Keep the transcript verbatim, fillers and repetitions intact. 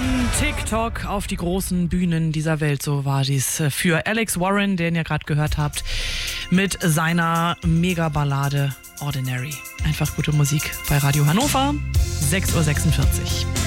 TikTok auf die großen Bühnen dieser Welt, so war dies für Alex Warren, den ihr gerade gehört habt, mit seiner Mega-Ballade Ordinary. Einfach gute Musik bei Radio Hannover, sechs Uhr sechsundvierzig.